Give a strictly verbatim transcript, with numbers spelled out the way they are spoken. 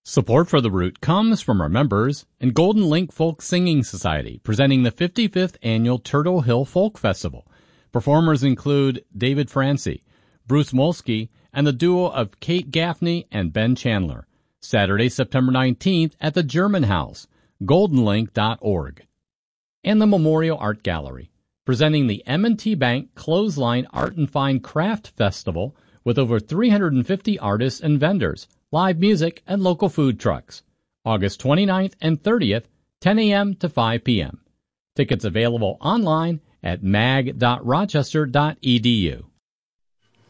Support for The Root comes from our members and Golden Link Folk Singing Society, presenting the fifty-fifth Annual Turtle Hill Folk Festival. Performers include David Francie, Bruce Molsky, and the duo of Kate Gaffney and Ben Chandler. Saturday, September nineteenth at the German House, golden link dot org. And the Memorial Art Gallery, presenting the M and T Bank Clothesline Art and Fine Craft Festival with over three hundred fifty artists and vendors, live music, and local food trucks. August twenty-ninth and thirtieth, ten a.m. to five p.m. Tickets available online at mag dot rochester dot e d u.